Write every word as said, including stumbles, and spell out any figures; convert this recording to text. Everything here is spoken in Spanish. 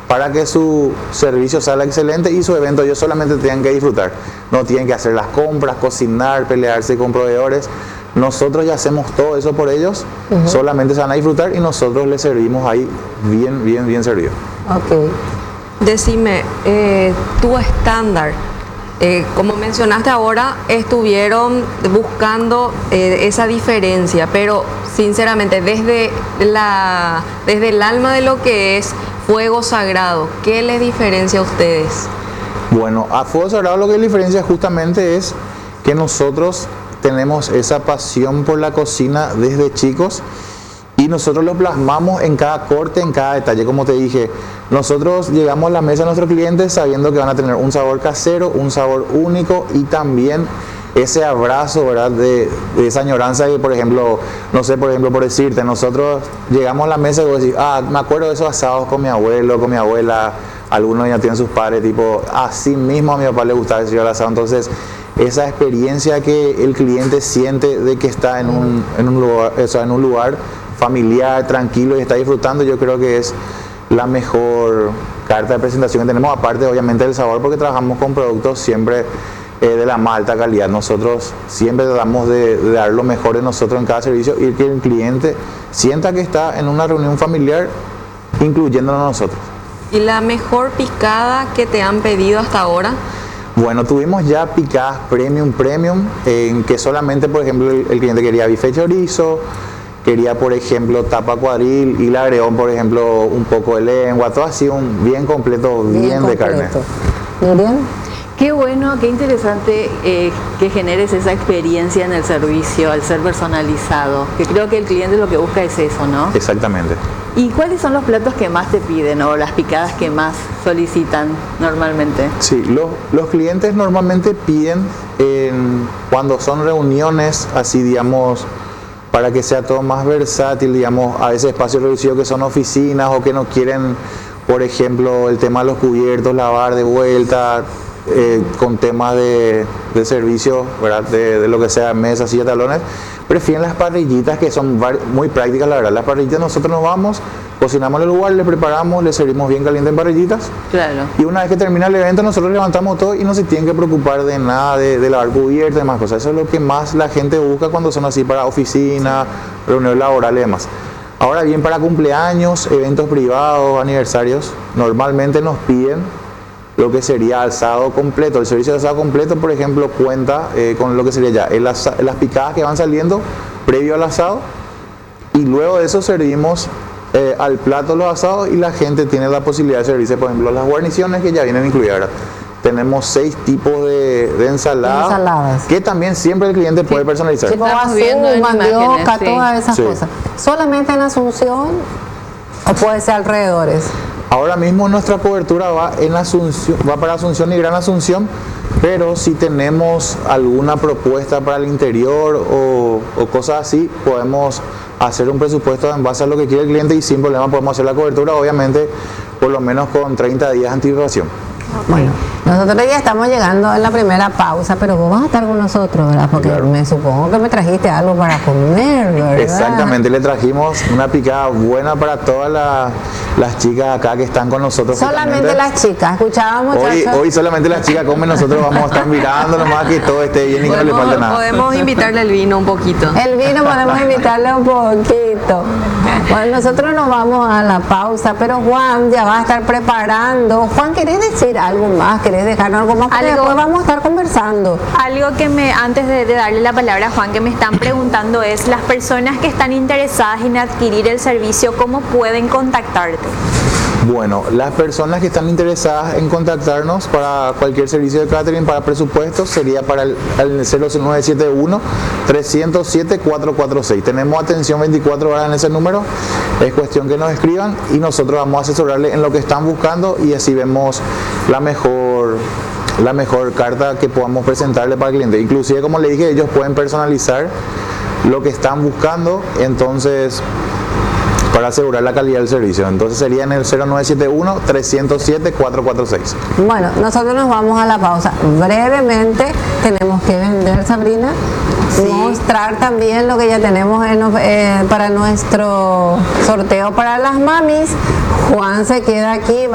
para que su servicio salga excelente y su evento ellos solamente tengan que disfrutar. No tienen que hacer las compras, cocinar, pelearse con proveedores. Nosotros ya hacemos todo eso por ellos, uh-huh. solamente se van a disfrutar y nosotros les servimos ahí bien, bien, bien servido. Ok. Decime, eh, tu estándar, eh, como mencionaste ahora, estuvieron buscando eh, esa diferencia, pero sinceramente desde, la, desde el alma de lo que es Fuego Sagrado, ¿qué les diferencia a ustedes? Bueno, a Fuego Sagrado lo que les diferencia justamente es que nosotros tenemos esa pasión por la cocina desde chicos y nosotros lo plasmamos en cada corte, en cada detalle. Como te dije, nosotros llegamos a la mesa de nuestros clientes sabiendo que van a tener un sabor casero, un sabor único y también ese abrazo, ¿verdad? De, de esa añoranza que, por ejemplo, no sé, por ejemplo, por decirte, nosotros llegamos a la mesa y vos decís, ah, me acuerdo de esos asados con mi abuelo, con mi abuela, algunos ya tienen sus padres, tipo, así mismo a mi papá le gustaba ese asado. Entonces, esa experiencia que el cliente siente de que está en un, en un lugar, o sea, en un lugar familiar, tranquilo y está disfrutando, yo creo que es la mejor carta de presentación que tenemos, aparte obviamente del sabor, porque trabajamos con productos siempre eh, de la más alta calidad. Nosotros siempre tratamos de, de dar lo mejor de nosotros en cada servicio y que el cliente sienta que está en una reunión familiar, incluyéndonos a nosotros. ¿Y la mejor picada que te han pedido hasta ahora? Bueno, tuvimos ya picadas premium, premium, en que solamente, por ejemplo, el, el cliente quería bife chorizo, quería, por ejemplo, tapa cuadril y le agregó, por ejemplo, un poco de lengua, todo así, un bien completo, bien, bien de completo. carne. Miriam. Qué bueno, qué interesante eh, que generes esa experiencia en el servicio, al ser personalizado, que creo que el cliente lo que busca es eso, ¿no? Exactamente. ¿Y cuáles son los platos que más te piden o las picadas que más solicitan normalmente? Sí, los, los clientes normalmente piden en, cuando son reuniones, así digamos, para que sea todo más versátil, digamos, a veces espacios reducidos que son oficinas o que no quieren, por ejemplo, el tema de los cubiertos, lavar de vuelta, eh, con temas de, de servicio, ¿verdad? De, de lo que sea, mesas, sillas, talones, prefieren las parrillitas que son muy prácticas, la verdad. Las parrillitas nosotros nos vamos, cocinamos en el lugar, le preparamos, le servimos bien caliente en parrillitas. Claro. Y una vez que termina el evento nosotros levantamos todo y no se tienen que preocupar de nada, de, de lavar cubiertos y demás cosas. Eso es lo que más la gente busca cuando son así para oficina, reuniones laborales y demás. Ahora bien, para cumpleaños, eventos privados, aniversarios, normalmente nos piden lo que sería asado completo. El servicio de asado completo, por ejemplo, cuenta eh, con lo que sería ya el asa, las picadas que van saliendo previo al asado y luego de eso servimos eh, al plato los asados y la gente tiene la posibilidad de servirse, por ejemplo, las guarniciones que ya vienen incluidas. ¿Verdad? Tenemos seis tipos de, de ensalada, ensaladas que también siempre el cliente puede sí. personalizar. Tipo azul, mandioca, sí. todas esas sí. cosas. ¿Solamente en Asunción o puede ser alrededores? Ahora mismo nuestra cobertura va en Asunción, va para Asunción y Gran Asunción, pero si tenemos alguna propuesta para el interior o, o cosas así, podemos hacer un presupuesto en base a lo que quiere el cliente y sin problema podemos hacer la cobertura, obviamente por lo menos con treinta días de anticipación. Bueno, nosotros ya estamos llegando a la primera pausa, pero vos vas a estar con nosotros, ¿verdad? Porque claro. me supongo que me trajiste algo para comer, ¿verdad? Exactamente, le trajimos una picada buena para todas la, las chicas acá que están con nosotros. Solamente las chicas, escuchábamos. Hoy, hoy solamente las chicas comen, nosotros vamos a estar mirando nomás que todo esté bien y que no le falte nada. Podemos invitarle el vino un poquito. El vino podemos invitarle un poquito. Bueno, nosotros nos vamos a la pausa, pero Juan ya va a estar preparando. Juan, ¿querés decir algo más? ¿Querés dejarnos algo más? Porque después vamos a estar conversando. Algo que me, antes de, de darle la palabra a Juan, que me están preguntando es, las personas que están interesadas en adquirir el servicio, ¿cómo pueden contactarte? Bueno, las personas que están interesadas en contactarnos para cualquier servicio de catering, para presupuestos, sería para el, el cero nueve siete uno, tres cero siete, cuatro cuatro seis. Tenemos atención veinticuatro horas en ese número, es cuestión que nos escriban y nosotros vamos a asesorarles en lo que están buscando y así vemos la mejor, la mejor carta que podamos presentarle para el cliente. Inclusive, como le dije, ellos pueden personalizar lo que están buscando, entonces para asegurar la calidad del servicio. Entonces sería en el cero nueve siete uno, tres cero siete, cuatro cuatro seis. Bueno, nosotros nos vamos a la pausa. Brevemente tenemos que vender, Sabrina. Sí. Mostrar también lo que ya tenemos en, eh, para nuestro sorteo para las mamis. Juan se queda aquí.